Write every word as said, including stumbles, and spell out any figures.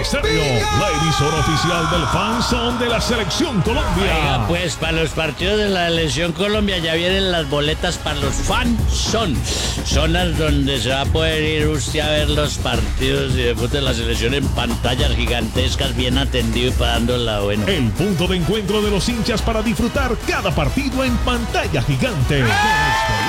Estéreo, la emisora oficial del Fanzone de la Selección Colombia. Oiga, pues para los partidos de la Selección Colombia ya vienen las boletas para los Fanzone. Zonas donde se va a poder ir usted a ver los partidos y de fútbol de la selección en pantallas gigantescas, bien atendido y pagando la buena. El punto de encuentro de los hinchas para disfrutar cada partido en pantalla gigante.